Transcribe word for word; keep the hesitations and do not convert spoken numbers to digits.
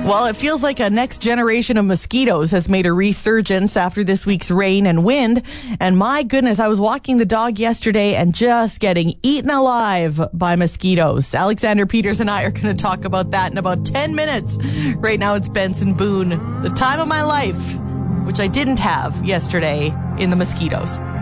Well, it feels like a next generation of mosquitoes has made a resurgence after this week's rain and wind. And my goodness, I was walking the dog yesterday and just getting eaten alive by mosquitoes. Alexander Peters and I are going to talk about that in about ten minutes. Right now it's Benson Boone, the time of my life, which I didn't have yesterday in the mosquitoes.